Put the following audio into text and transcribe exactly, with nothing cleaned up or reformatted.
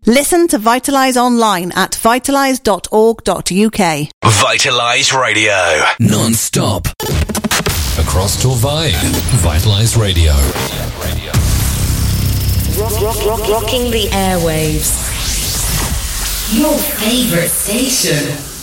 Listen to Vitalise online at vitalise dot org dot U K. Vitalise Radio. Non-stop. Across Torvine. Vitalise Radio. Rock, rock, rock, rocking the airwaves. Your favourite station.